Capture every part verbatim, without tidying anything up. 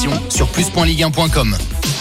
l'émission sur plus point ligue un point com.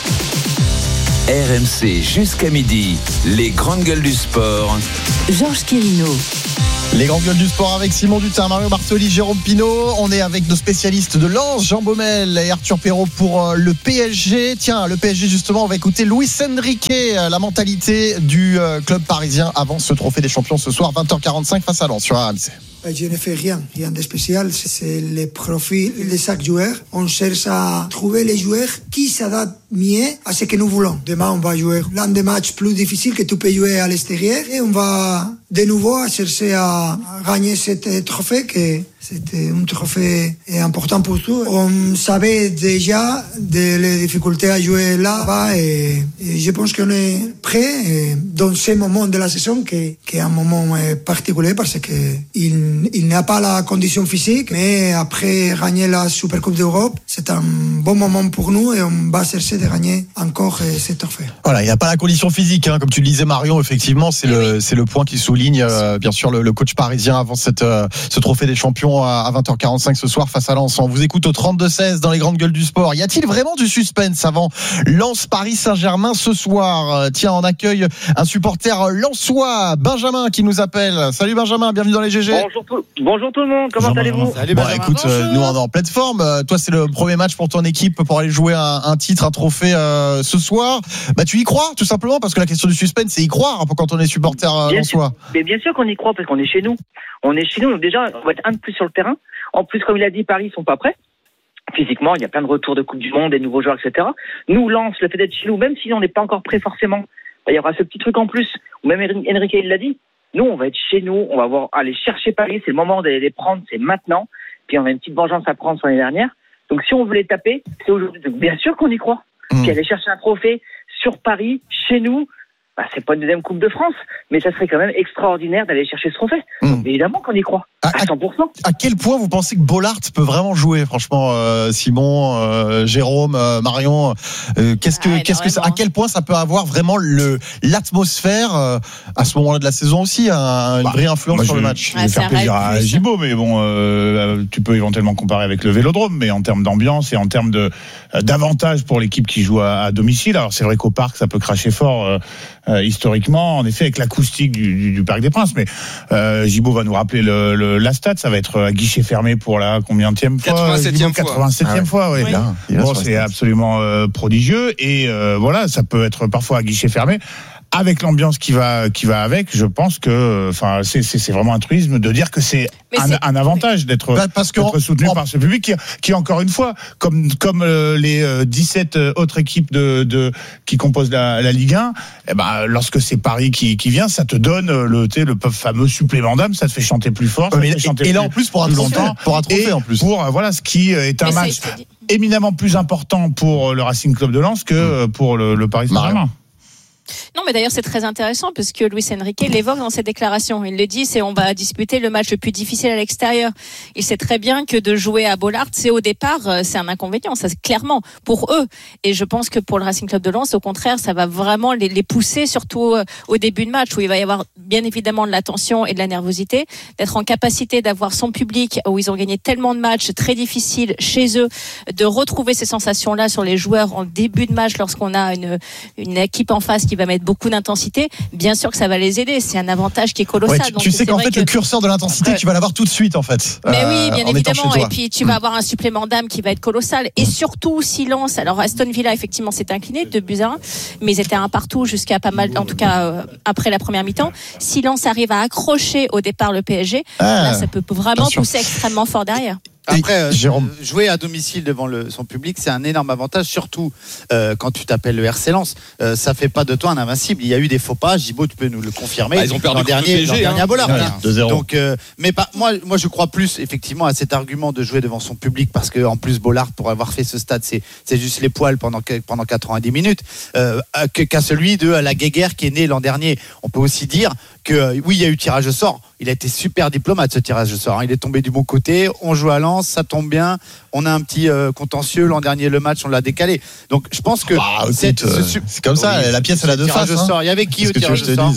R M C jusqu'à midi, les grandes gueules du sport. Georges Quirino. Les grandes gueules du sport avec Simon Dutin, Mario Bartoli, Jérôme Pinault. On est avec nos spécialistes de Lens, Jean Baumel et Arthur Perrault pour le P S G. Tiens, le P S G justement, on va écouter Luis Enrique, la mentalité du club parisien avant ce trophée des champions ce soir, vingt heures quarante-cinq face à Lens sur R M C. Je ne fais rien, rien de spécial. C'est le profil de chaque joueur. On cherche à trouver les joueurs qui s'adaptent mieux à ce que nous voulons. Demain, on va jouer l'un des matchs plus difficiles que tu peux jouer à l'extérieur. Et on va de nouveau chercher à gagner ce trophée, que c'était un trophée important pour tout. On savait déjà de les difficultés à jouer là-bas et, et je pense qu'on est prêt dans ce moment de la saison qui, qui est un moment particulier parce que il Il n'a pas la condition physique, mais après gagner la Supercoupe d'Europe, c'est un bon moment pour nous et on va chercher de gagner encore ce trophée. Voilà, il n'a pas la condition physique, hein, comme tu le disais Marion, effectivement, c'est, le, c'est le point qui souligne euh, bien sûr le, le coach parisien avant cette, euh, ce trophée des champions à, à vingt heures quarante-cinq ce soir face à Lens. On vous écoute au trente-deux seize dans les grandes gueules du sport. Y a-t-il vraiment du suspense avant Lens-Paris Saint-Germain ce soir? Tiens, on accueille un supporter lensois, Benjamin, qui nous appelle. Salut Benjamin, bienvenue dans les G G. Bonjour tout, bonjour tout le monde, comment Bonjour, allez-vous? Salut, bon, écoute, euh, nous on est en pleine forme. Euh, toi, c'est le premier match pour ton équipe pour aller jouer un, un titre, un trophée euh, ce soir. Bah, tu y crois, tout simplement, parce que la question du suspense, c'est y croire hein, quand on est supporter euh, lensois. Mais bien sûr qu'on y croit, parce qu'on est chez nous. On est chez nous, donc déjà, on va être un de plus sur le terrain. En plus, comme il a dit, Paris, ils sont pas prêts. Physiquement, il y a plein de retours de Coupe du Monde, des nouveaux joueurs, et cetera. Nous, Lens, le fait d'être chez nous, même si on n'est pas encore prêt forcément, bah, il y aura ce petit truc en plus, ou même Enrique, il l'a dit. Nous, on va être chez nous, on va voir, aller chercher Paris, c'est le moment de les prendre, c'est maintenant. Puis on a une petite vengeance à prendre sur l'année dernière. Donc si on veut les taper, c'est aujourd'hui. Donc bien sûr qu'on y croit. Mmh. Puis aller chercher un trophée sur Paris, chez nous, bah, c'est pas une deuxième Coupe de France, mais ça serait quand même extraordinaire d'aller chercher ce trophée. Mmh. Donc évidemment qu'on y croit. À cent pour cent. À quel point vous pensez que Bollaert peut vraiment jouer, franchement, euh, Simon, euh, Jérôme, euh, Marion, euh, qu'est-ce que, ah, qu'est-ce que ça, à quel point ça peut avoir vraiment le l'atmosphère euh, à ce moment-là de la saison aussi, un, une bah, vraie influence sur je, le match. Je vais faire plaisir à Gibaud, mais bon, euh, tu peux éventuellement comparer avec le Vélodrome, mais en termes d'ambiance et en termes de d'avantage pour l'équipe qui joue à, à domicile. Alors c'est vrai qu'au parc ça peut cracher fort euh, euh, historiquement, en effet avec l'acoustique du, du, du Parc des Princes, mais euh, Gibaud va nous rappeler le, le la stade, ça va être à guichet fermé pour la combienième fois quatre-vingt-septième fois. quatre-vingt-septième fois, oui. oui. Bon, c'est absolument euh, prodigieux et euh, voilà, ça peut être parfois à guichet fermé. Avec l'ambiance qui va qui va avec, je pense que enfin c'est c'est c'est vraiment un truisme de dire que c'est, un, c'est... un avantage d'être, bah, parce d'être soutenu en... par ce public qui qui encore une fois comme comme euh, les euh, dix-sept autres équipes de de qui composent la, la Ligue un, eh ben lorsque c'est Paris qui qui vient, ça te donne le tu sais le fameux supplément d'âme, ça te fait chanter plus fort, ça mais, te fait chanter et, plus, et là en plus pour un trophée, pour un trophée en plus. Pour voilà ce qui est un mais match éminemment plus important pour le Racing Club de Lens que pour le, le Paris Saint-Germain. Non, mais d'ailleurs, c'est très intéressant parce que Luis Enrique l'évoque dans ses déclarations. Il le dit, c'est on va disputer le match le plus difficile à l'extérieur. Il sait très bien que de jouer à Bollaert, c'est au départ, c'est un inconvénient, ça c'est clairement pour eux. Et je pense que pour le Racing Club de Lens, au contraire, ça va vraiment les, les pousser, surtout au début de match où il va y avoir bien évidemment de la tension et de la nervosité, d'être en capacité d'avoir son public où ils ont gagné tellement de matchs très difficiles chez eux, de retrouver ces sensations-là sur les joueurs en début de match lorsqu'on a une, une équipe en face qui va mettre beaucoup d'intensité, bien sûr que ça va les aider. C'est un avantage qui est colossal. Ouais, tu, donc tu sais qu'en fait, que... le curseur de l'intensité, ouais. tu vas l'avoir tout de suite, en fait. Mais euh, oui, bien évidemment. Et puis, tu vas mmh. avoir un supplément d'âme qui va être colossal. Et surtout, si Lens, alors Aston Villa, effectivement, s'est incliné de buts à un, mais ils étaient un partout jusqu'à pas mal, en tout cas, euh, après la première mi-temps. Si Lens arrive à accrocher au départ le P S G, ah, là, ça peut vraiment pousser extrêmement fort derrière. Après, euh, jouer à domicile devant le, son public, c'est un énorme avantage, surtout euh, quand tu t'appelles le R C Lens. Euh, ça fait pas de toi un invincible. Il y a eu des faux pas. Gibaud, tu peux nous le confirmer. Ah, ils ont perdu l'an dernier, P S G, l'an dernier hein. à Bollaert. Ouais, hein. Donc, euh, mais pas, moi, moi, je crois plus effectivement à cet argument de jouer devant son public parce que en plus Bollaert, pour avoir fait ce stade, c'est, c'est juste les poils pendant pendant quatre-vingt-dix minutes, euh, qu'à celui de la Guéguerre qui est né l'an dernier. On peut aussi dire que oui, il y a eu tirage au sort. Il a été super diplomate ce tirage au sort. Il est tombé du bon côté. On joue à Lens. Lens, ça tombe bien. On a un petit euh, contentieux. L'an dernier, le match, on l'a décalé. Donc, je pense que bah, c'est, écoute, c'est, c'est comme ça. Oui, la pièce, elle a deux faces. Hein. Il y avait qui au tirage au sort?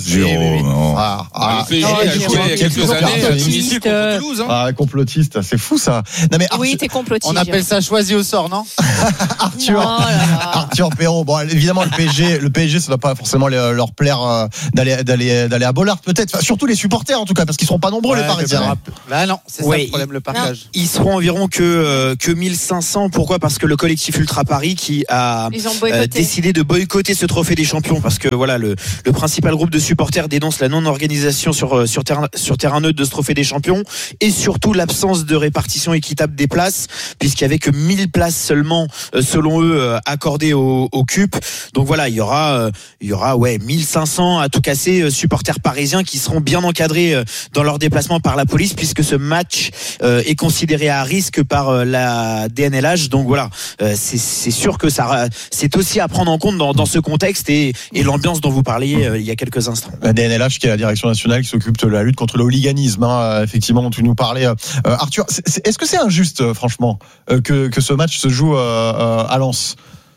Ah, ah, le P S G a joué il y a quelques années à domicile contre Toulouse. Hein. Ah, complotiste, c'est fou ça. Non, mais Arthur, oui, t'es complotiste. On appelle ça choisi au sort, non? Arthur, oh là là. Arthur Perrault. Bon, évidemment, le P S G, le P S G, ça ne doit pas forcément leur plaire euh, d'aller, d'aller, d'aller à Bollaert, peut-être. Enfin, surtout les supporters, en tout cas, parce qu'ils seront pas nombreux, ouais, les Parisiens. Bah non, c'est ouais, ça le problème, le partage. Non. Ils seront environ que euh, que mille cinq cents. Pourquoi ? Parce que le collectif Ultra Paris qui a euh, décidé de boycotter ce trophée des champions, parce que voilà, le, le principal groupe de supporters dénonce la non-organisation sur sur terrain sur terrain neutre de ce trophée des champions et surtout l'absence de répartition équitable des places, puisqu'il y avait que mille places seulement, euh, selon eux, euh, accordées au, au C U P. Donc voilà, il y aura euh, il y aura ouais mille cinq cents à tout casser euh, supporters parisiens qui seront bien encadrés euh, dans leur déplacement par la police, puisque ce match euh, est considéré à risque par euh, la D N L H. Donc voilà, euh, c'est, c'est sûr que ça, c'est aussi à prendre en compte dans, dans ce contexte et, et l'ambiance dont vous parliez euh, il y a quelques instants. La D N L H, qui est la direction nationale qui s'occupe de la lutte contre le hooliganisme, hein, effectivement, dont tu nous parlais, euh, Arthur. C'est, c'est, est-ce que c'est injuste, euh, franchement, euh, que, que ce match se joue euh, euh, à Lens,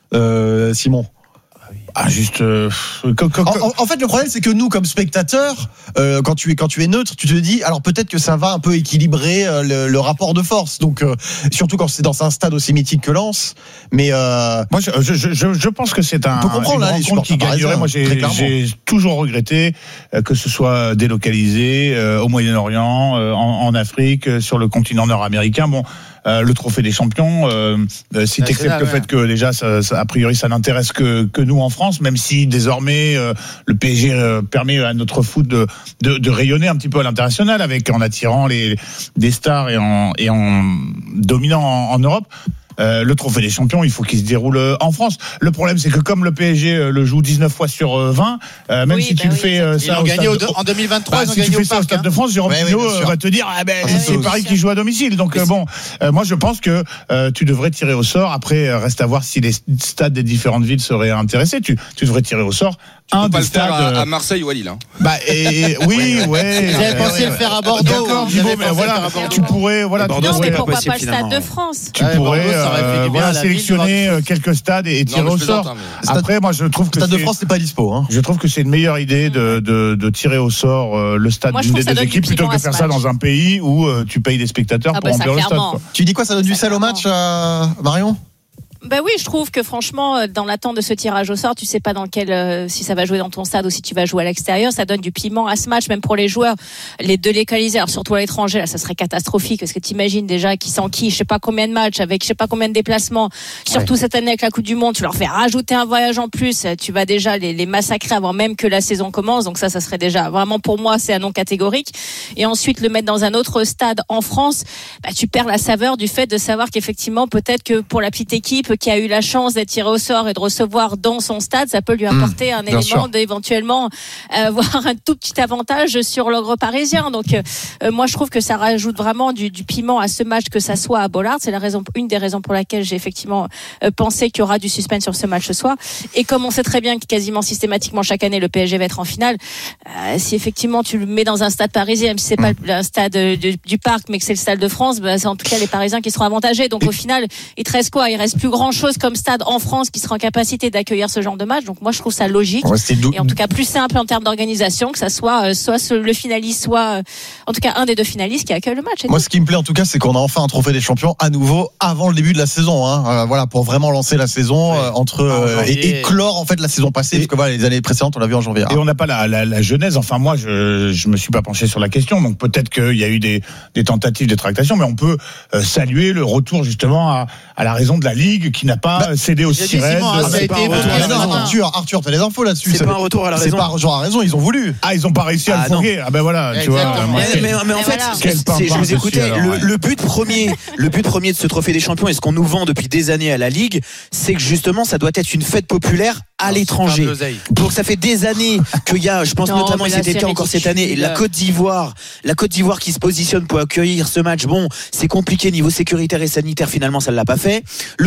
euh, Simon? Ah, juste. Euh, co- co- en, en, en fait, le problème, c'est que nous, comme spectateurs, euh, quand tu es quand tu es neutre, tu te dis, alors peut-être que ça va un peu équilibrer euh, le, le rapport de force. Donc, euh, surtout quand c'est dans un stade aussi mythique que Lens. Mais euh, moi, je, je, je, je pense que c'est un on peut comprendre, une là, rencontre qui gagnerait. Moi, j'ai, j'ai toujours regretté euh, que ce soit délocalisé euh, au Moyen-Orient, euh, en, en Afrique, euh, sur le continent nord-américain. Bon. Euh, le trophée des champions, euh, euh, si t'acceptes le fait que déjà, ça, ça, a priori, ça n'intéresse que, que nous en France, même si désormais euh, le P S G euh, permet à notre foot de, de, de rayonner un petit peu à l'international, avec en attirant les des stars et en, et en dominant en, en Europe. Euh, le trophée des champions, il faut qu'il se déroule en France. Le problème, c'est que comme le P S G le joue dix-neuf fois sur vingt, euh, même oui, si bah tu le oui, fais euh, ça ils ont gagné au de, en deux mille vingt-trois, bah, ils ont si gagné tu fais au ça parc, au Stade hein. de France, Jérôme ouais, Pinault oui, va te dire ah ben ah, c'est oui, Paris qui joue à domicile. Donc euh, bon, euh, moi je pense que euh, tu devrais tirer au sort. Après, euh, reste à voir si les stades des différentes villes seraient intéressés. Tu, tu devrais tirer au sort. Tu un peux pas le stades, faire à, à Marseille ou à Lille. Hein. Bah et, et, oui, ouais. J'avais pensé le faire à Bordeaux. D'accord, Thibaut, mais voilà, tu pourrais, voilà, non, mais pourquoi pas le Stade de France? Tu pourrais bien sélectionner quelques stades et tirer au sort. Après, moi, je trouve que Stade de France n'est pas dispo. Hein. Je trouve que c'est une meilleure idée de, de, de tirer au sort euh, le stade moi, d'une des deux équipes plutôt que de faire ça dans un pays où euh, tu payes des spectateurs ah pour bah remplir le stade. Quoi. Tu dis quoi, ça donne ça du sel au match, euh, Marion? Ben oui, je trouve que franchement, dans l'attente de ce tirage au sort, tu sais pas dans quel, euh, si ça va jouer dans ton stade ou si tu vas jouer à l'extérieur, ça donne du piment à ce match, même pour les joueurs, les deux localisés, alors surtout à l'étranger, là, ça serait catastrophique, parce que t'imagines déjà qui s'enquille, je sais pas combien de matchs, avec je sais pas combien de déplacements, surtout ouais. cette année avec la Coupe du Monde, tu leur fais rajouter un voyage en plus, tu vas déjà les, les massacrer avant même que la saison commence, donc ça, ça serait déjà, vraiment pour moi, c'est un non catégorique. Et ensuite, le mettre dans un autre stade en France, bah, tu perds la saveur du fait de savoir qu'effectivement, peut-être que pour la petite équipe qui a eu la chance d'être tiré au sort et de recevoir dans son stade, ça peut lui apporter mmh, un élément sûr. d'éventuellement avoir euh, un tout petit avantage sur l'ogre parisien. Donc euh, moi je trouve que ça rajoute vraiment du, du piment à ce match, que ça soit à Bollaert. C'est la raison, une des raisons pour laquelle j'ai effectivement euh, pensé qu'il y aura du suspense sur ce match ce soir. Et comme on sait très bien que quasiment systématiquement chaque année le P S G va être en finale, euh, si effectivement tu le mets dans un stade parisien, même si c'est mmh. pas un stade de, du Parc mais que c'est le Stade de France, bah, c'est en tout cas les Parisiens qui seront avantagés. Donc au final il te reste quoi? Il reste plus grand chose comme stade en France qui sera en capacité d'accueillir ce genre de match. Donc moi je trouve ça logique ouais, dou- et en tout cas plus simple en termes d'organisation, que ça soit euh, soit ce, le finaliste, soit euh, en tout cas un des deux finalistes qui accueille le match. Moi tout. ce qui me plaît en tout cas, c'est qu'on a enfin un trophée des champions à nouveau avant le début de la saison, hein. euh, voilà, pour vraiment lancer la saison ouais. euh, entre euh, et, et clore en fait la saison passée, et, parce que voilà, les années précédentes on l'a vu en janvier. Et on n'a pas la, la, la genèse. Enfin moi je je me suis pas penché sur la question, donc peut-être qu'il y a eu des des tentatives de tractation, mais on peut euh, saluer le retour justement à, à la raison de la Ligue qui n'a pas bah, cédé aux sirènes. Ah, ça a été Arthur, Arthur, t'as les infos là-dessus. C'est, c'est pas un retour à la raison. C'est pas un retour à la raison, ils ont voulu. Ah, ils ont pas réussi à ah, le fourguer. Ah ben voilà, tu vois. Mais, mais, mais en fait, voilà. c'est, c'est, je vous écoutais. Alors, le, ouais. le but premier, le but premier de ce trophée des champions et ce qu'on nous vend depuis des années à la Ligue, c'est que justement, ça doit être une fête populaire à l'étranger. Donc ça fait des années qu'il y a, je pense non, notamment, et c'était encore cette année, la Côte d'Ivoire, la Côte d'Ivoire qui se positionne pour accueillir ce match. Bon, c'est compliqué niveau sécuritaire et sanitaire. Finalement, ça ne l'a pas fait. Le Congo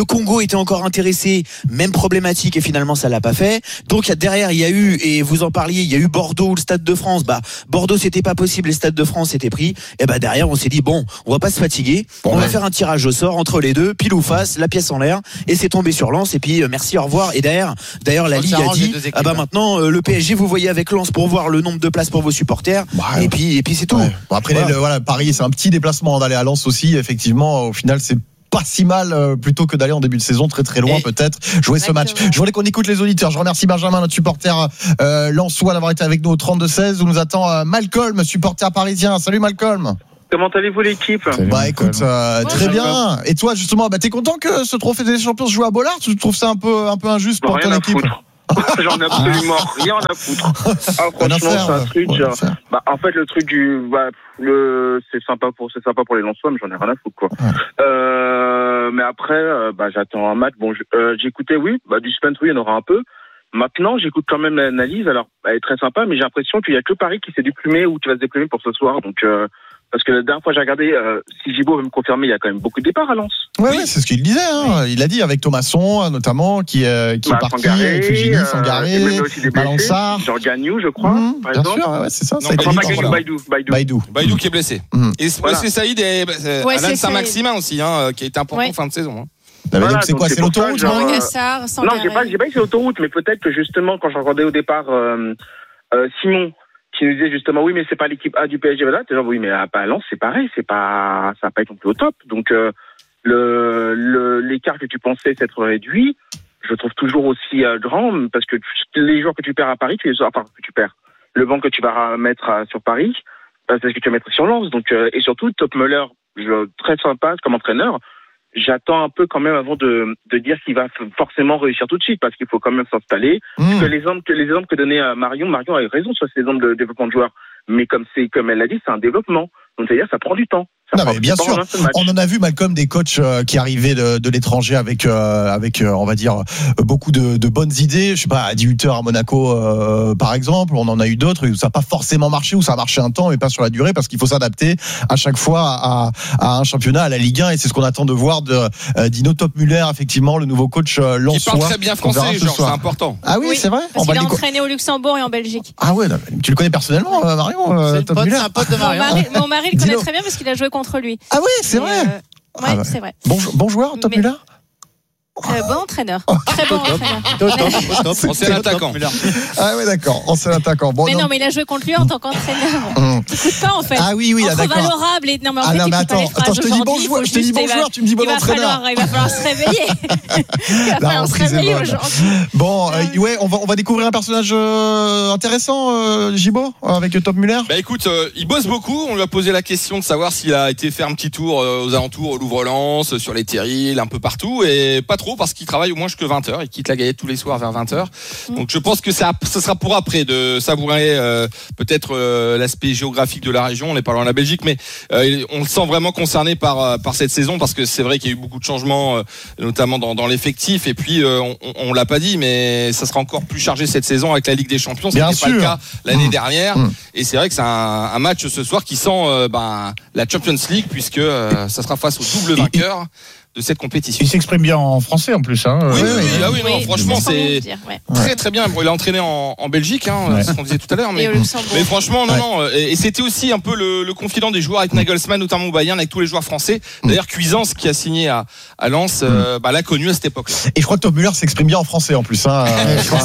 était encore intéressé, même problématique et finalement ça l'a pas fait. Donc derrière il y a eu, et vous en parliez, il y a eu Bordeaux ou le Stade de France. Bah Bordeaux c'était pas possible, les Stades de France étaient pris. Et bah derrière on s'est dit bon, on va pas se fatiguer, bon, on ouais. va faire un tirage au sort entre les deux, pile ou face, la pièce en l'air, et c'est tombé sur Lens. Et puis euh, merci, au revoir. Et derrière, d'ailleurs la Ligue a dit ah bah maintenant euh, le P S G vous voyez avec Lens pour voir le nombre de places pour vos supporters. Bah, et puis et puis c'est tout. Ouais. Bon, après voilà. Les, le, voilà, Paris c'est un petit déplacement d'aller à Lens aussi. Effectivement, au final c'est pas si mal euh, plutôt que d'aller en début de saison très très loin et peut-être jouer exactement. Ce match. Je voulais qu'on écoute les auditeurs. Je remercie Benjamin, notre supporter euh, lensois, d'avoir été avec nous au trente-deux seize où nous attend euh, Malcolm, supporter parisien. Salut Malcolm. Comment allez-vous l'équipe? Salut, Bah écoute, euh, très bien. Et toi justement, bah t'es content que ce trophée des champions se joue à Bollaert? Tu trouves ça un peu un peu injuste bon, pour ton équipe? J'en ai absolument rien à foutre. Ah, franchement, c'est un truc. Ouais, genre, bah, en fait, le truc du, bah, le, c'est sympa pour, c'est sympa pour les Lensois, mais j'en ai rien à foutre, quoi. Ouais. Euh, mais après, euh, bah, j'attends un match. Bon, euh, j'écoutais, oui, bah, du suspense, oui, il y en aura un peu. Maintenant, j'écoute quand même l'analyse. Alors, elle est très sympa, mais j'ai l'impression qu'il y a que Paris qui s'est déplumé ou qui va se déplumer pour ce soir. Donc, euh, parce que la dernière fois j'ai regardé, euh, si Gibaud veut me confirmer, il y a quand même beaucoup de départs à Lens. Ouais, oui, ouais, c'est ce qu'il disait. Hein. Il a dit avec Thomasson notamment, qui, euh, qui bah, est parti, Sangaré, Fugini, Sangaré, euh, Malansar, Jean Gagnou, je crois. Mmh, par bien exemple. Sûr, ouais, c'est ça. Non, ça enfin, pas Gagnou, Baïdou, Baïdou. Baïdou. Baïdou qui est blessé. Mmh. Et voilà. c'est Saïd et euh, ouais, Alain Saint-Maximin aussi, hein, qui a été important en fin de saison. Hein. Voilà, donc c'est quoi, c'est l'autoroute, genre, euh... Non, j'ai pas, j'ai pas dit c'est l'autoroute, mais peut-être que justement quand j'entendais au départ euh, euh, Simon qui nous disait justement oui mais c'est pas l'équipe A du P S G, voilà, t'es genre oui mais à Lens c'est pareil, c'est pas, ça va pas être non plus au top, donc euh, le, le l'écart que tu pensais s'être réduit, je trouve toujours aussi euh, grand parce que tu, les joueurs que tu perds à Paris, tu les enfin que tu perds, le banc que tu vas mettre à, sur Paris, c'est ce que tu vas mettre sur Lens, donc euh, et surtout Top Müller, je, très sympa comme entraîneur. J'attends un peu quand même avant de, de dire qu'il va forcément réussir tout de suite parce qu'il faut quand même s'installer. Mmh. Que les exemples que les exemples que donnait Marion, Marion a eu raison sur ces exemples de développement de joueurs, mais comme c'est comme elle l'a dit, c'est un développement. Donc c'est-à-dire ça prend du temps. Non, mais bien sûr, on en a vu Malcolm des coachs euh, qui arrivaient de, de l'étranger avec euh, avec euh, on va dire euh, beaucoup de, de bonnes idées. Je sais pas, à dix-huit heures à Monaco euh, par exemple, on en a eu d'autres où ça n'a pas forcément marché, où ça a marché un temps mais pas sur la durée parce qu'il faut s'adapter à chaque fois à, à un championnat, à la Ligue un, et c'est ce qu'on attend de voir de euh, Dino Top Müller, effectivement le nouveau coach euh, lensois. Qui parle très bien français, genre c'est important. Ah oui, oui c'est vrai. Parce qu'il a entraîné au Luxembourg et en Belgique. Ah ouais, tu le connais personnellement, euh, Marion euh, Top Müller. C'est un pote de Marion. Mon mari, mon mari le connaît très bien parce qu'il a joué contre lui. Ah oui, c'est vrai. Euh, ouais, ah ouais. c'est vrai. Bon, bon joueur, Top Müller. Euh, bon entraîneur, très bon entraîneur. Ancien attaquant. Ah ouais, d'accord, ancien attaquant. Bon, mais non, non, mais il a joué contre lui en tant qu'entraîneur. T'écoutes pas en fait. Ah oui, oui, entre d'accord. valorable et non mais en ah fait, non, mais attends, attends, je te dis bon joueur, je te dis bon joueur, tu me dis bon entraîneur. Il va falloir se réveiller. Il va falloir se réveiller aujourd'hui. Bon, euh, ouais, on va on va découvrir un personnage euh, intéressant, euh, Gibaud, avec Top Müller. Bah écoute, euh, il bosse beaucoup. On lui a posé la question de savoir s'il a été faire un petit tour euh, aux alentours, au Louvre-Lens, sur les terrils, un peu partout, et pas trop parce qu'il travaille au moins jusque vingt heures. Il quitte la Gaillette tous les soirs vers vingt heures. Donc je pense que ça, ça sera pour après de savourer euh, peut-être euh, l'aspect géographique de la région. On n'est pas loin de la Belgique, mais euh, on le sent vraiment concerné par par cette saison parce que c'est vrai qu'il y a eu beaucoup de changements, euh, notamment dans, dans l'effectif. Et puis euh, on, on l'a pas dit, mais ça sera encore plus chargé cette saison avec la Ligue des Champions. Ce n'était pas le cas l'année mmh. dernière. Mmh. Et c'est vrai que c'est un, un match ce soir qui sent euh, ben, la Champions League puisque euh, ça sera face au double vainqueur de cette compétition. Il s'exprime bien en français en plus. Hein. Oui, oui, oui, oui, ah oui, non, oui, franchement, c'est dire, ouais. très très bien. Il a entraîné en, en Belgique, hein, ouais. c'est ce qu'on disait tout à l'heure. Mais, mais franchement, non, ouais. non. Et, et c'était aussi un peu le, le confident des joueurs avec Nagelsmann, notamment au Bayern, avec tous les joueurs français. D'ailleurs, Cuisance, qui a signé à, à Lens, mm. euh, bah, l'a connu à cette époque-là. Et je crois que Top Müller s'exprime bien en français en plus. Hein,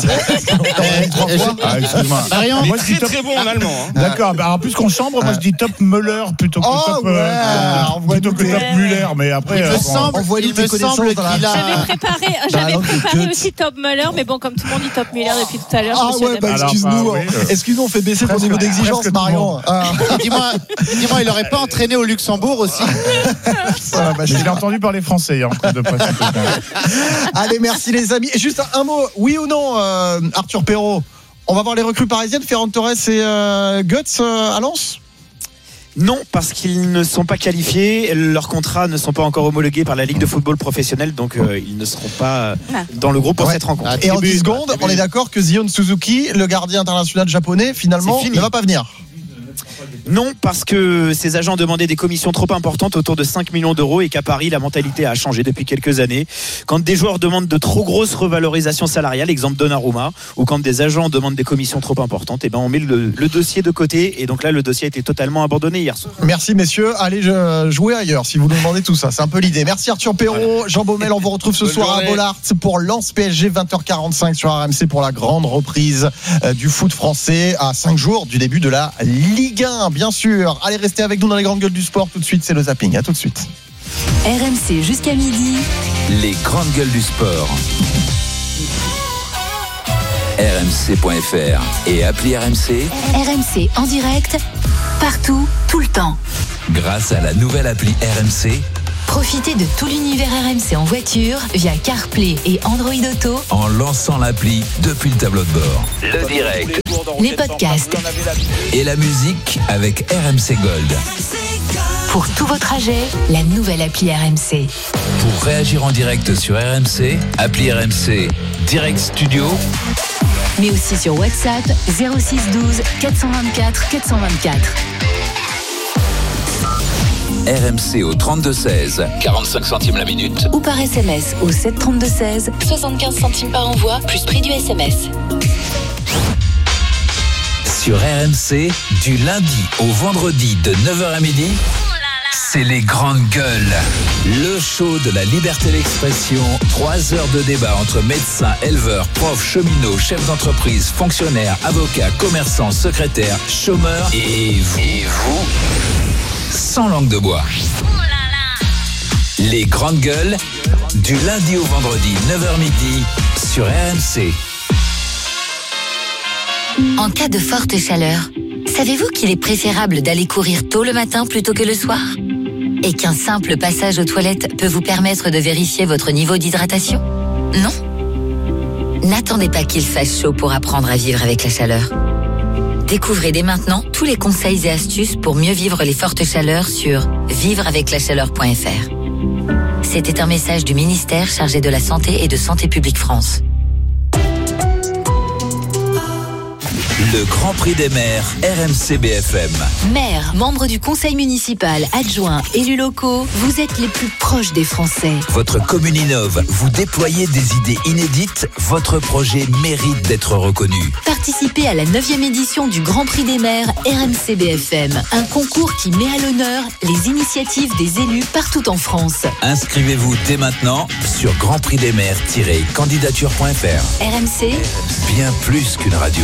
ah, excuse-moi. Marion, moi, très très bon en allemand. Hein. D'accord. Bah, en plus qu'on chambre, moi je dis Top Müller plutôt que oh, Top, ouais. euh, plutôt que Top Müller. Mais après, il me semble, il me semble qu'il a. J'avais préparé, j'avais préparé aussi Top Müller, mais bon, comme tout le monde dit Top Müller depuis tout à l'heure. Ah ouais, bah excuse-nous, bah, oui, euh... excuse-nous, on fait baisser ton niveau d'exigence, Marion. Ah. dis-moi, dis-moi, il aurait pas entraîné au Luxembourg aussi. ah, bah, j'ai entendu parler français en hein, de presse. Allez, merci les amis. Et juste un, un mot, oui ou non, euh, Arthur Perrault, on va voir les recrues parisiennes, Ferran Torres et euh, Götze euh, à Lens? Non, parce qu'ils ne sont pas qualifiés, leurs contrats ne sont pas encore homologués par la Ligue de football professionnel, donc euh, ils ne seront pas dans le groupe pour ouais. cette rencontre. Et en dix secondes, on est d'accord que Zion Suzuki, le gardien international japonais, finalement ne va pas venir. Non, parce que ces agents demandaient des commissions trop importantes, autour de cinq millions d'euros, et qu'à Paris, la mentalité a changé depuis quelques années. Quand des joueurs demandent de trop grosses revalorisations salariales, exemple Donnarumma, ou quand des agents demandent des commissions trop importantes, et ben on met le, le dossier de côté. Et donc là, le dossier a été totalement abandonné hier soir. Merci messieurs, allez jouer ailleurs si vous nous demandez tout ça. C'est un peu l'idée. Merci Arthur Perrault, Jean Baumel. On vous retrouve ce Bonne soir journée. à Bollaert pour Lens P S G, vingt heures quarante-cinq sur R M C pour la grande reprise du foot français à cinq jours du début de la Ligue un, bien sûr. Allez, restez avec nous dans les grandes gueules du sport. Tout de suite, c'est le zapping. À tout de suite. R M C jusqu'à midi. Les grandes gueules du sport. R M C point F R et appli R M C. R M C en direct, partout, tout le temps. Grâce à la nouvelle appli R M C. Profitez de tout l'univers R M C en voiture via CarPlay et Android Auto. En lançant l'appli depuis le tableau de bord. Le direct. Les podcasts. Et la musique avec R M C Gold. Pour tous vos trajets, la nouvelle appli R M C. Pour réagir en direct sur R M C, appli R M C Direct Studio. Mais aussi sur WhatsApp zéro six douze quatre cent vingt-quatre quatre cent vingt-quatre. R M C au trente-deux seize, quarante-cinq centimes la minute. Ou par S M S au sept trente-deux seize, soixante-quinze centimes par envoi, plus prix du S M S. Sur R M C, du lundi au vendredi de neuf heures à midi, c'est les grandes gueules. Le show de la liberté d'expression. Trois heures de débat entre médecins, éleveurs, profs, cheminots, chefs d'entreprise, fonctionnaires, avocats, commerçants, secrétaires, chômeurs et vous. Et vous sans langue de bois. Les grandes gueules, du lundi au vendredi, neuf heures midi, sur R M C. En cas de forte chaleur, savez-vous qu'il est préférable d'aller courir tôt le matin plutôt que le soir ? Et qu'un simple passage aux toilettes peut vous permettre de vérifier votre niveau d'hydratation ? Non ? N'attendez pas qu'il fasse chaud pour apprendre à vivre avec la chaleur. Découvrez dès maintenant tous les conseils et astuces pour mieux vivre les fortes chaleurs sur vivre avec la chaleur point F R. C'était un message du ministère chargé de la Santé et de Santé publique France. Le Grand Prix des maires, R M C B F M. Maires, membres du conseil municipal, adjoints, élus locaux, vous êtes les plus proches des Français. Votre commune innove, vous déployez des idées inédites, votre projet mérite d'être reconnu. Participez à la neuvième édition du Grand Prix des maires R M C B F M, un concours qui met à l'honneur les initiatives des élus partout en France. Inscrivez-vous dès maintenant sur grand prix des maires tiret candidature point F R. R M C, bien plus qu'une radio.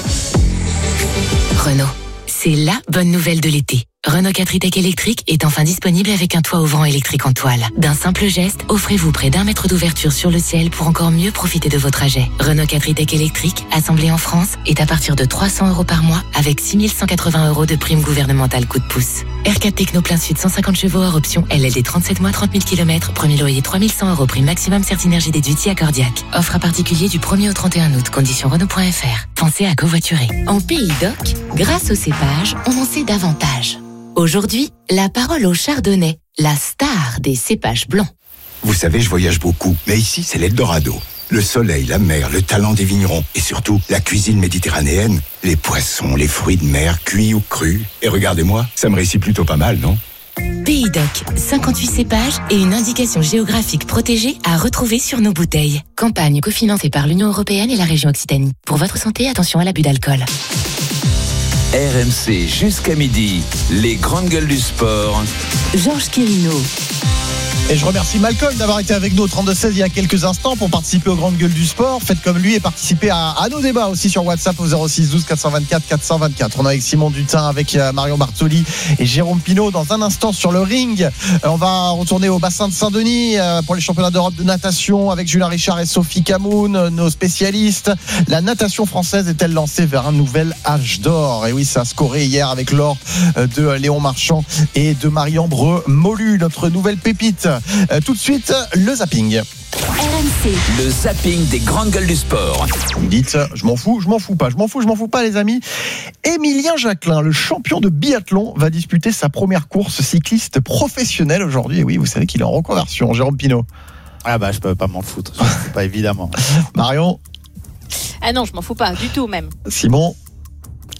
Renault, c'est la bonne nouvelle de l'été. Renault quatre e-Tech électrique est enfin disponible avec un toit ouvrant électrique en toile. D'un simple geste, offrez-vous près d'un mètre d'ouverture sur le ciel pour encore mieux profiter de vos trajets. Renault quatre e-Tech électrique, assemblé en France, est à partir de trois cents euros par mois avec six mille cent quatre-vingts euros de prime gouvernementale coup de pouce. R quatre Techno plein sud cent cinquante chevaux hors option, L L D trente-sept mois trente mille kilomètres, premier loyer trois mille cent euros, prime maximum Certinergie déduite accordiaque. Offre à particulier du premier au trente et un août, conditions Renault point F R. Pensez à covoiturer. En Pays d'Oc, grâce au cépage, on en sait davantage. Aujourd'hui, la parole au chardonnay, la star des cépages blancs. Vous savez, je voyage beaucoup, mais ici, c'est l'Eldorado. Le soleil, la mer, le talent des vignerons et surtout la cuisine méditerranéenne, les poissons, les fruits de mer, cuits ou crus. Et regardez-moi, ça me réussit plutôt pas mal, non ? Pays d'Oc, cinquante-huit cépages et une indication géographique protégée à retrouver sur nos bouteilles. Campagne cofinancée par l'Union européenne et la région Occitanie. Pour votre santé, attention à l'abus d'alcool. R M C jusqu'à midi, les grandes gueules du sport. Georges Quirino. Et je remercie Malcolm d'avoir été avec nous au trente-deux seize il y a quelques instants pour participer aux grandes gueules du sport. Faites comme lui et participez à, à nos débats aussi sur WhatsApp au zéro six douze quatre cent vingt-quatre quatre cent vingt-quatre. On est avec Simon Dutin, avec Marion Bartoli et Jérôme Pinault. Dans un instant sur le ring, on va retourner au bassin de Saint-Denis pour les championnats d'Europe de natation avec Julien Richard et Sophie Camoun, nos spécialistes. La natation française est-elle lancée vers un nouvel âge d'or ? Et oui, ça a scoré hier avec l'or de Léon Marchand et de Marie-Ambre Molu, notre nouvelle pépite. Euh, tout de suite, le zapping. R M C. Le zapping des grandes gueules du sport. Vous dites, je m'en fous, je m'en fous pas, je m'en fous, je m'en fous pas, les amis. Emilien Jacquelin, le champion de biathlon, va disputer sa première course cycliste professionnelle aujourd'hui. Et oui, vous savez qu'il est en reconversion. Jérôme Pinault. Ah bah, je peux pas m'en foutre, je sais pas évidemment. Marion. Ah non, je m'en fous pas, du tout même. Simon.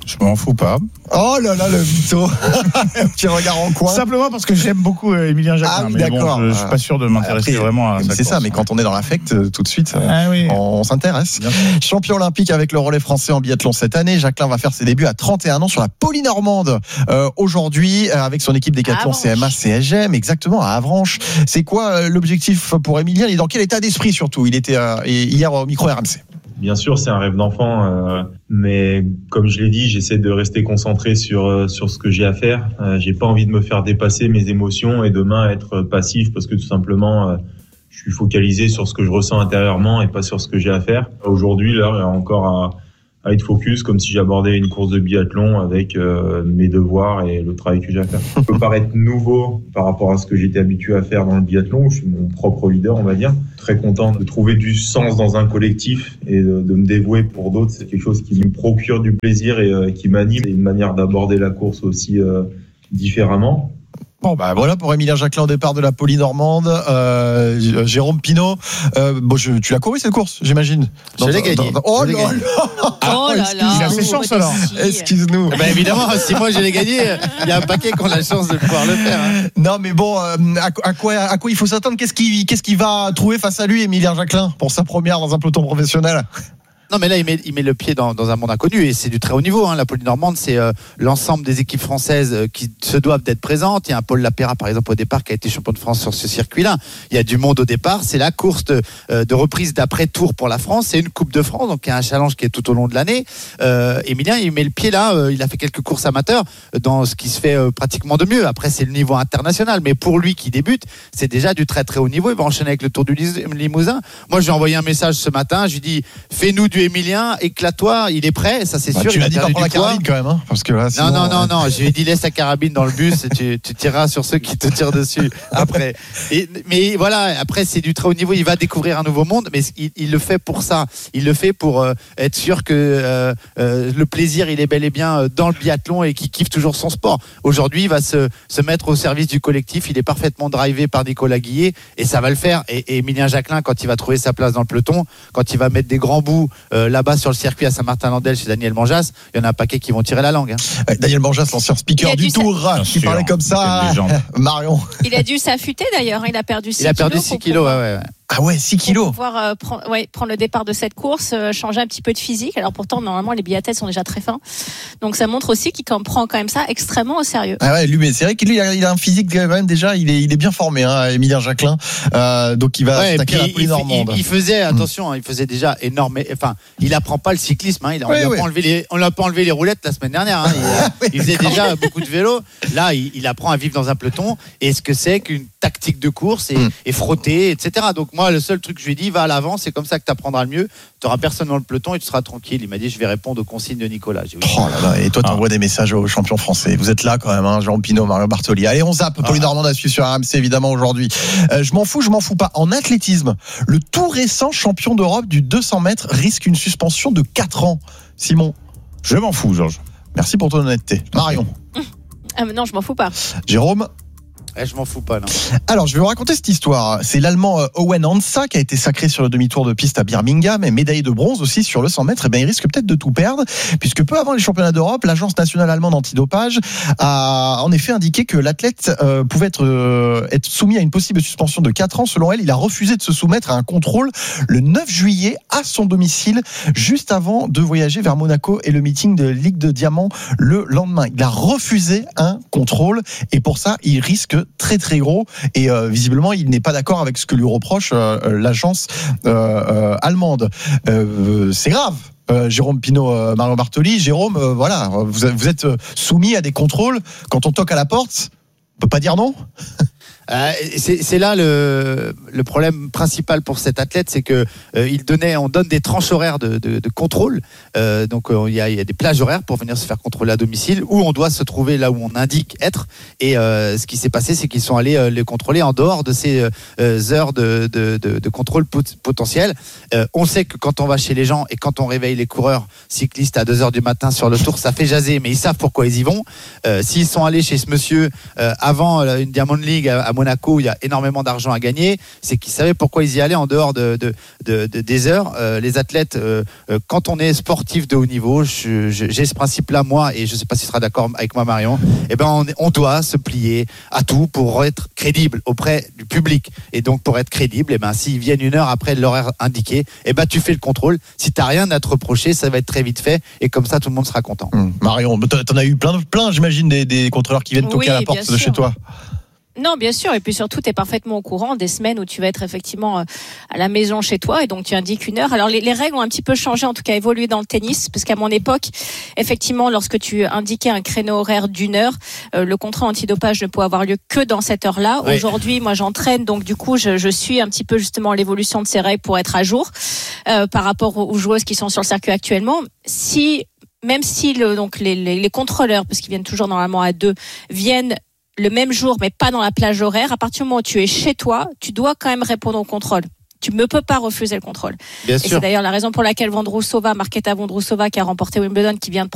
Je m'en fous pas. Oh là là, le mytho. Un petit regard en coin. Simplement parce que j'aime beaucoup Emilien Jacquelin. Ah oui, mais d'accord. Bon, je, je suis pas sûr de m'intéresser Après, vraiment à ça. C'est course. ça, mais quand on est dans l'affect, tout de suite, ah oui. on, on s'intéresse. Champion olympique avec le relais français en biathlon cette année, Jacquelin va faire ses débuts à trente et un ans sur la Polynormande. Euh, aujourd'hui, avec son équipe Décathlon C M A C S G M, exactement, à Avranches. C'est quoi l'objectif pour Emilien et dans quel état d'esprit surtout? Il était euh, hier au micro R M C. Bien sûr, c'est un rêve d'enfant, euh, mais comme je l'ai dit, j'essaie de rester concentré sur euh, sur ce que j'ai à faire. Euh, j'ai pas envie de me faire dépasser mes émotions et demain être passif parce que tout simplement, euh, je suis focalisé sur ce que je ressens intérieurement et pas sur ce que j'ai à faire. Aujourd'hui, là, il y a encore à, à être focus, comme si j'abordais une course de biathlon avec euh, mes devoirs et le travail que j'ai à faire. Ça peut paraître nouveau par rapport à ce que j'étais habitué à faire dans le biathlon. Je suis mon propre leader, on va dire. Très content de trouver du sens dans un collectif et de, de me dévouer pour d'autres. C'est quelque chose qui me procure du plaisir et euh, qui m'anime. C'est une manière d'aborder la course aussi euh, différemment. Bon bah voilà pour Emilien Jacquelin au départ de la Polynormande. Euh, Jérôme Pinault, euh, bon, je, tu l'as couru cette course, j'imagine. Je l'ai gagné. Oh là là. Oh là là. Il a ses chances alors. Excuse-nous. Bah évidemment, si moi je l'ai gagné, il y a un paquet qui ont la chance de pouvoir le faire. Hein. Non mais bon, euh, à, à quoi à quoi il faut s'attendre? Qu'est-ce qu'il qu'est-ce qu'il va trouver face à lui, Emilien Jacquelin, pour sa première dans un peloton professionnel? Non mais là il met, il met le pied dans, dans un monde inconnu et c'est du très haut niveau. Hein. La Polynormande, c'est euh, l'ensemble des équipes françaises euh, qui se doivent d'être présentes. Il y a un Paul Lapéra par exemple au départ qui a été champion de France sur ce circuit-là. Il y a du monde au départ. C'est la course de, euh, de reprise d'après-tour pour la France. C'est une Coupe de France, donc il y a un challenge qui est tout au long de l'année. Euh, Emilien, il met le pied là. Euh, il a fait quelques courses amateurs dans ce qui se fait euh, pratiquement de mieux. Après c'est le niveau international, mais pour lui qui débute, c'est déjà du très très haut niveau. Il va enchaîner avec le Tour du Limousin. Moi je lui ai envoyé un message ce matin. Je lui ai dit fais-nous du Emilien, éclate-toi, il est prêt, ça c'est bah, sûr. Tu il l'as dit pas prendre la carabine quand même, hein, parce que là, sinon, non, non, non, euh... non, je lui ai dit laisse la carabine dans le bus, et tu, tu tireras sur ceux qui te tirent dessus après. Et, mais voilà, après c'est du très haut niveau, il va découvrir un nouveau monde, mais il, il le fait pour ça, il le fait pour euh, être sûr que euh, euh, le plaisir il est bel et bien dans le biathlon et qu'il kiffe toujours son sport. Aujourd'hui, il va se, se mettre au service du collectif, il est parfaitement drivé par Nicolas Guillet et ça va le faire. Et, et Emilien Jacquelin, quand il va trouver sa place dans le peloton, quand il va mettre des grands bouts euh, là-bas sur le circuit à Saint-Martin-Landelle chez Daniel Manjas, il y en a un paquet qui vont tirer la langue. Hein. Daniel Manjas, l'ancien speaker du Tour, Bien qui sûr, parlait comme ça. Marion. Il a dû s'affûter d'ailleurs, il a perdu six kilos. Il a perdu six kilos, ouais, ouais. Ah ouais, six kilos. Pour pouvoir euh, prendre, ouais, prendre le départ de cette course, euh, changer un petit peu de physique. Alors pourtant, normalement, les biathlètes sont déjà très fins. Donc ça montre aussi qu'il prend quand même ça extrêmement au sérieux. Ah ouais, lui, mais c'est vrai qu'il a, il a un physique quand même déjà, il est, il est bien formé, hein, Emilien Jacquelin. Euh, donc il va ouais, attaquer la Polynormande. Il, il faisait, attention, hein, il faisait déjà énorme. Enfin, il apprend pas le cyclisme. Hein, il, on ouais, lui a ouais. pas enlevé les, on lui a pas enlevé les roulettes la semaine dernière. Hein, il, il faisait déjà beaucoup de vélo. Là, il, il apprend à vivre dans un peloton et ce que c'est qu'une tactique de course et, mm. et frotter, et cetera. Donc moi, le seul truc que je lui ai dit, va à l'avant, c'est comme ça que tu apprendras le mieux. Tu n'auras personne dans le peloton et tu seras tranquille. Il m'a dit, je vais répondre aux consignes de Nicolas. J'ai dit, oh là là, et toi, tu envoies ah. des messages aux champions français. Vous êtes là quand même, hein, Jérôme Pinault, Mario Bartoli. Allez, on zappe. Ah. Polynormande à suivre sur R M C, évidemment, aujourd'hui. Euh, je m'en fous, je m'en fous pas. En athlétisme, le tout récent champion d'Europe du deux cents mètres risque une suspension de quatre ans. Simon. Je m'en fous, Georges. Merci pour ton honnêteté. Marion. Ah, mais non, je m'en fous pas. Jérôme. Eh, je m'en fous pas, non. Alors, je vais vous raconter cette histoire. C'est l'Allemand Owen Hansa qui a été sacré sur le demi-tour de piste à Birmingham et médaillé de bronze aussi sur le cent mètres. Et bien, il risque peut-être de tout perdre puisque peu avant les championnats d'Europe, l'Agence nationale allemande antidopage a en effet indiqué que l'athlète euh, pouvait être, euh, être soumis à une possible suspension de quatre ans. Selon elle, il a refusé de se soumettre à un contrôle le neuf juillet à son domicile, juste avant de voyager vers Monaco et le meeting de Ligue de Diamant le lendemain. Il a refusé un contrôle et pour ça, il risque très très gros et euh, visiblement il n'est pas d'accord avec ce que lui reproche euh, l'agence euh, euh, allemande. Euh, c'est grave. Euh, Jérôme Pinault, euh, Mario Bartoli, Jérôme, euh, voilà, vous, vous êtes soumis à des contrôles quand on toque à la porte. On peut pas dire non. Euh, c'est, c'est là le, le problème principal pour cet athlète, c'est que euh, il donnait, on donne des tranches horaires de, de, de contrôle. Euh, donc il euh, y, y a des plages horaires pour venir se faire contrôler à domicile, où on doit se trouver là où on indique être. Et euh, ce qui s'est passé, c'est qu'ils sont allés euh, les contrôler en dehors de ces euh, heures de, de, de, de contrôle pot- potentiel. Euh, on sait que quand on va chez les gens et quand on réveille les coureurs cyclistes à deux heures du matin sur le tour, ça fait jaser, mais ils savent pourquoi ils y vont. Euh, s'ils sont allés chez ce monsieur euh, avant une Diamond League à, à Monaco, il y a énormément d'argent à gagner. C'est qu'ils savaient pourquoi ils y allaient en dehors de, de, de, de des heures. Euh, les athlètes, euh, euh, quand on est sportif de haut niveau, je, je, j'ai ce principe-là moi, et je ne sais pas si tu seras d'accord avec moi, Marion. Eh ben, on, on doit se plier à tout pour être crédible auprès du public. Et donc, pour être crédible, eh ben, s'ils viennent une heure après l'horaire indiqué, eh ben, tu fais le contrôle. Si tu n'as rien à te reprocher, ça va être très vite fait. Et comme ça, tout le monde sera content. Mmh. Marion, t'en as eu plein, plein j'imagine, des, des contrôleurs qui viennent toquer oui, à la porte de sûr. chez toi. Non, bien sûr. Et puis surtout, tu es parfaitement au courant des semaines où tu vas être effectivement à la maison chez toi et donc tu indiques une heure. Alors les, les règles ont un petit peu changé, en tout cas évolué dans le tennis, parce qu'à mon époque, effectivement, lorsque tu indiquais un créneau horaire d'une heure, euh, le contrôle antidopage ne pouvait avoir lieu que dans cette heure-là. Oui. Aujourd'hui, moi j'entraîne, donc du coup, je, je suis un petit peu justement l'évolution de ces règles pour être à jour euh, par rapport aux, aux joueuses qui sont sur le circuit actuellement. Si même si le, donc les, les, les contrôleurs, parce qu'ils viennent toujours normalement à deux, viennent le même jour, mais pas dans la plage horaire, à partir du moment où tu es chez toi, tu dois quand même répondre au contrôle. Tu ne peux pas refuser le contrôle. Bien et sûr. C'est d'ailleurs la raison pour laquelle Vondrousova, Marketa Vondrousova, qui a remporté Wimbledon, qui vient de